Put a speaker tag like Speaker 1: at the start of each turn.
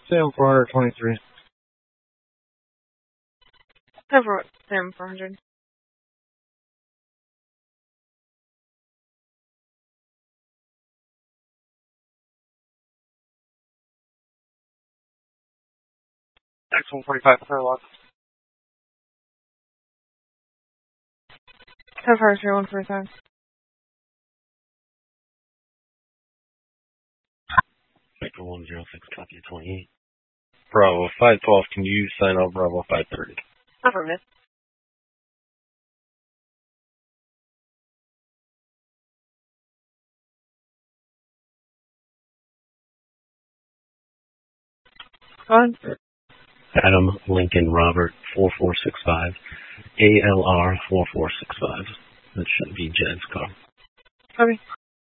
Speaker 1: Sam 423.
Speaker 2: Sam 400.
Speaker 3: X145 clear lock.
Speaker 2: Sam 43145.
Speaker 4: Vector 106, copy 28. Bravo 512, can you sign out Bravo 530?
Speaker 2: Affirmative. Go on.
Speaker 4: Adam Lincoln Robert 4465, ALR 4465. That should be Jed's car.
Speaker 2: Copy.